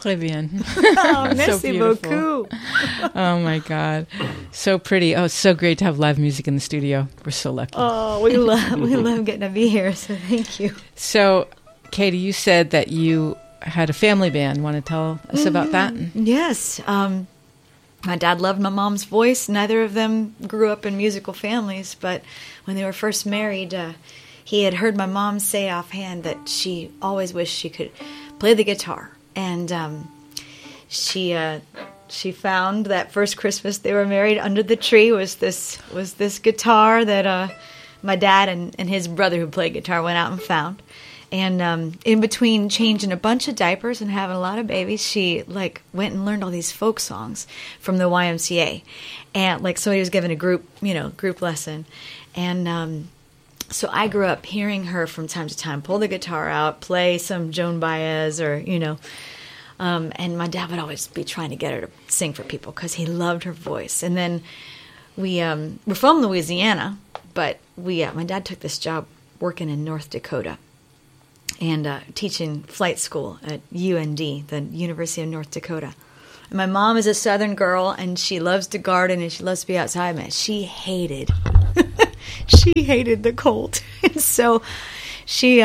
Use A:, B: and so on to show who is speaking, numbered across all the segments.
A: très bien.
B: Oh,
A: So
B: merci
A: beautiful.
B: beaucoup.
A: Oh my God, so pretty. Oh, it's so great to have live music in the studio. We're so lucky.
B: Oh, we love getting to be here, so thank you.
A: So, Katie, you said that you had a family band. Want to tell us about that?
B: Yes. My dad loved my mom's voice. Neither of them grew up in musical families, but when they were first married, he had heard my mom say offhand that she always wished she could play the guitar. And she found that first Christmas they were married under the tree was this guitar that my dad and his brother who played guitar went out and found. And in between changing a bunch of diapers and having a lot of babies, she went and learned all these folk songs from the YMCA, and somebody was giving a group lesson, and so I grew up hearing her from time to time pull the guitar out, play some Joan Baez or and my dad would always be trying to get her to sing for people because he loved her voice. And then we're from Louisiana, but my dad took this job working in North Dakota. And teaching flight school at UND, the University of North Dakota. And my mom is a Southern girl, and she loves to garden, and she loves to be outside. Man, she hated the cold. And so she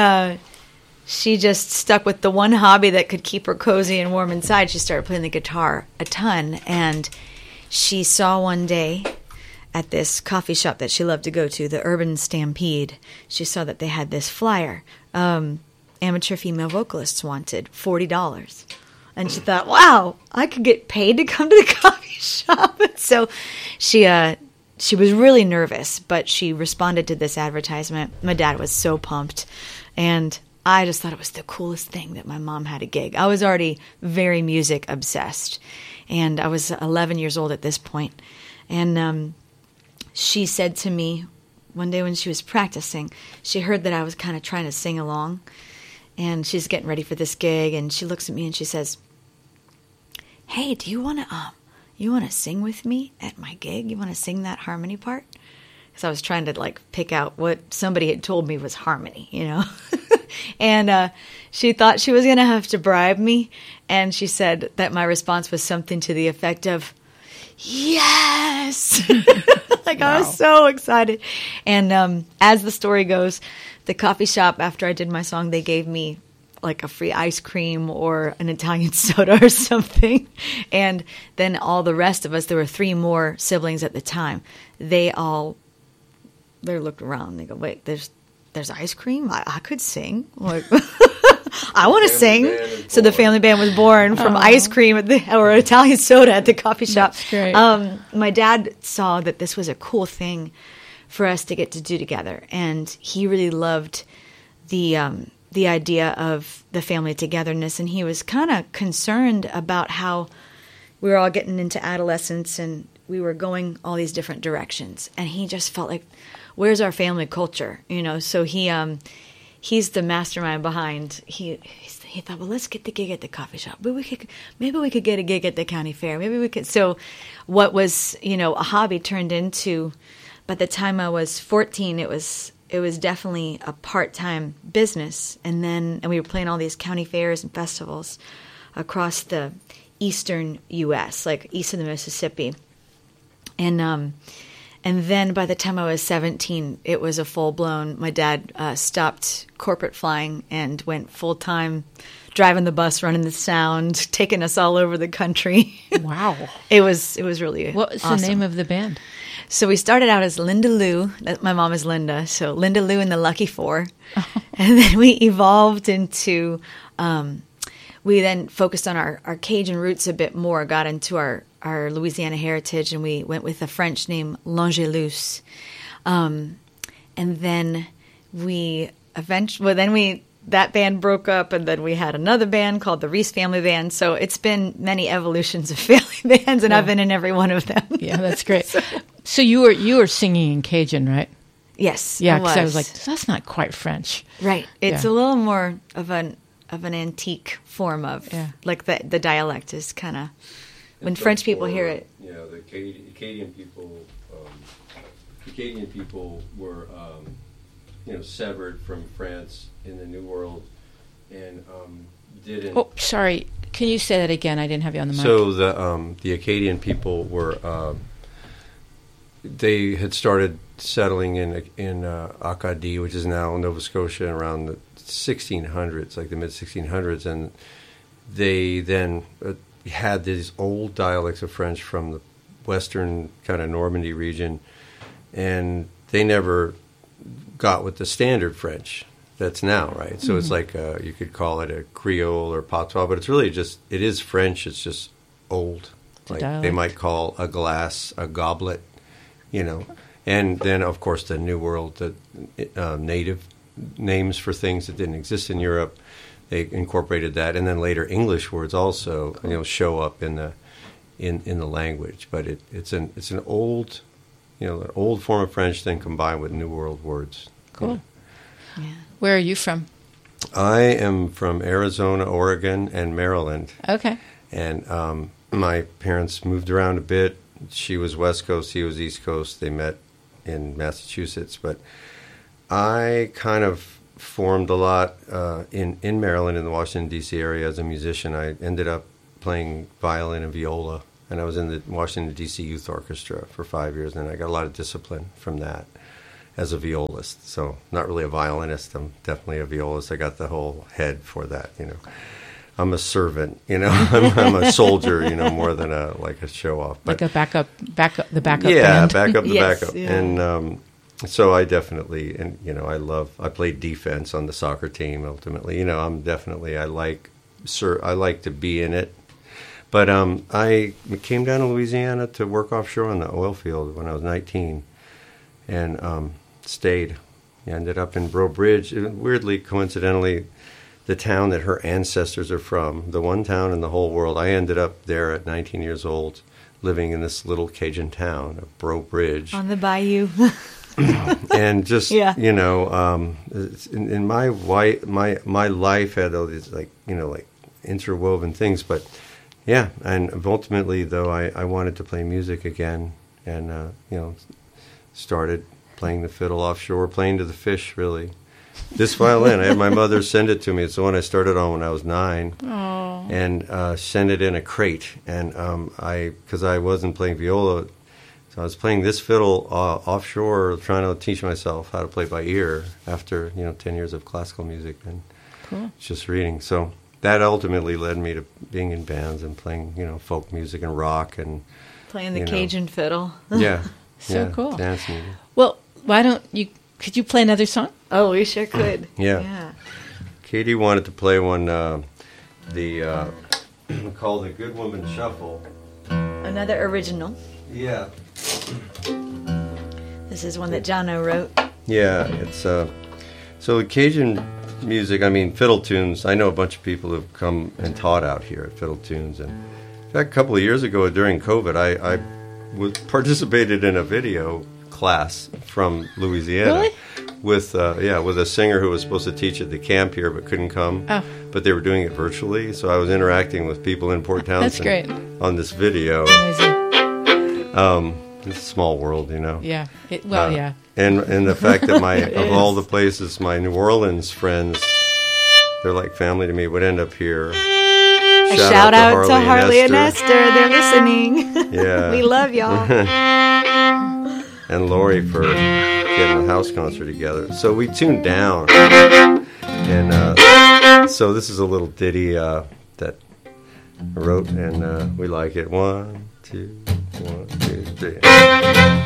B: just stuck with the one hobby that could keep her cozy and warm inside. She started playing the guitar a ton. And she saw one day at this coffee shop that she loved to go to, the Urban Stampede, she saw that they had this flyer. Amateur female vocalists wanted $40. And she thought, wow, I could get paid to come to the coffee shop. And so she was really nervous, but she responded to this advertisement. My dad was so pumped. And I just thought it was the coolest thing that my mom had a gig. I was already very music obsessed. And I was 11 years old at this point. And she said to me one day when she was practicing, she heard that I was kind of trying to sing along. And she's getting ready for this gig, and she looks at me and she says, "Hey, do you want to sing with me at my gig? You want to sing that harmony part?" Because I was trying to pick out what somebody had told me was harmony, And she thought she was going to have to bribe me, and she said that my response was something to the effect of, "Yes!" Wow. I was so excited. And as the story goes, the coffee shop, after I did my song, they gave me a free ice cream or an Italian soda or something. And then all the rest of us, there were 3 more siblings at the time. They looked around. They go, "Wait, there's ice cream? I could sing. I want to sing." So the family band was born from ice cream or Italian soda at the coffee shop.
A: That's great.
B: My dad saw that this was a cool thing for us to get to do together, and he really loved the idea of the family togetherness, and he was kind of concerned about how we were all getting into adolescence and we were going all these different directions, and he just felt like, where's our family culture? So he's the mastermind behind. He thought, well, let's get the gig at the coffee shop. But maybe we could get a gig at the county fair. Maybe we could. So what was a hobby turned into, by the time I was 14, it was definitely a part-time business. And we were playing all these county fairs and festivals across the eastern U.S., east of the Mississippi. And then by the time I was 17, it was a full-blown, my dad stopped corporate flying and went full-time driving the bus, running the sound, taking us all over the country.
A: Wow.
B: It was really
A: What was
B: awesome.
A: the name of the band?
B: So we started out as Linda Lou. My mom is Linda. So Linda Lou and the Lucky Four. Oh. And then we evolved into, we then focused on our Cajun roots a bit more, got into our Louisiana heritage, and we went with a French name, L'Angelus. And then that band broke up, and then we had another band called the Reese Family Band. So it's been many evolutions of family bands, and I've been in every one of them.
A: Yeah, that's great. So you were singing in Cajun, right?
B: Yes.
A: Yeah, because I was like, that's not quite French.
B: Right. It's a little more of an antique form of, the dialect is kind of, when French people hear it.
C: Yeah, the Acadian people were, severed from France in the New World, and didn't.
A: Oh, sorry. Can you say that again? I didn't have you on the mic.
C: So the Acadian people were they had started settling in Acadie, which is now Nova Scotia, around the 1600s, like the mid 1600s, and they then had these old dialects of French from the western kind of Normandy region, and they never got with the standard French that's now, right? So it's like you could call it a Creole or Patois, but it's really just, it is French, it's just old. Like they might call a glass a goblet, you know. And then, of course, the New World, the native names for things that didn't exist in Europe, they incorporated that, and then later English words also, you know, show up in the language. But it's an old, you know, an old form of French then combined with New World words.
A: Cool.
C: You know.
B: Yeah.
A: Where are you from?
C: I am from Arizona, Oregon, and Maryland.
A: Okay.
C: And my parents moved around a bit. She was West Coast, he was East Coast. They met in Massachusetts. But I kind of formed a lot in Maryland, in the Washington, D.C. area as a musician. I ended up playing violin and viola, and I was in the Washington, D.C. Youth Orchestra for 5 years, and I got a lot of discipline from that as a violist. So not really a violinist, I'm definitely a violist. I got the whole head for that, you know. I'm a servant, you know. I'm a soldier, you know, more than a show-off.
A: But like a backup the backup
C: yeah,
A: band.
C: backup the
B: Yes,
C: backup.
B: yeah.
C: And so I definitely, and, you know, I played defense on the soccer team ultimately. You know, I like to be in it. But I came down to Louisiana to work offshore on the oil field when I was 19 and stayed. I ended up in Breaux Bridge. Weirdly, coincidentally, the town that her ancestors are from, the one town in the whole world. I ended up there at 19 years old, living in this little Cajun town of Breaux Bridge.
B: On the bayou.
C: And just,
B: Yeah.
C: you know, in my life had all these, like, you know, like interwoven things. But, yeah, and ultimately, though, I wanted to play music again and, you know, started playing the fiddle offshore, playing to the fish, really. This violin, I had my mother send it to me. It's the one I started on when I was 9.
A: Aww.
C: And send it in a crate. And because I wasn't playing viola, so I was playing this fiddle offshore, trying to teach myself how to play by ear after, you know, 10 years of classical music and
A: Cool.
C: just reading. So that ultimately led me to being in bands and playing, you know, folk music and rock and
B: Playing the
C: you know.
B: Cajun fiddle.
C: yeah,
A: So
C: yeah,
A: cool.
C: dance music.
A: Well, why don't you? Could you play another song?
B: Oh, we sure could.
C: Yeah. Katie wanted to play one, called the Good Woman Shuffle.
B: Another original.
C: Yeah.
B: This is one that Jono wrote.
C: Yeah, it's so Cajun music. I mean, fiddle tunes. I know a bunch of people who've come and taught out here at Fiddle Tunes, and in fact, a couple of years ago during COVID, I participated in a video class from Louisiana.
A: Really?
C: With a singer who was supposed to teach at the camp here but couldn't come.
A: Oh.
C: But they were doing it virtually, so I was interacting with people in Port Townsend.
A: That's great.
C: On this video.
A: Amazing.
C: It's a small world, you know.
A: Yeah. Yeah.
C: And the fact that of all the places, my New Orleans friends, they're like family to me, would end up here.
B: A shout out to Harley and Esther. They're listening.
C: Yeah.
B: We love y'all.
C: And Lori for getting the house concert together. So we tuned down. And so this is a little ditty that I wrote, and we like it. 1, 2, 1, 2, 3.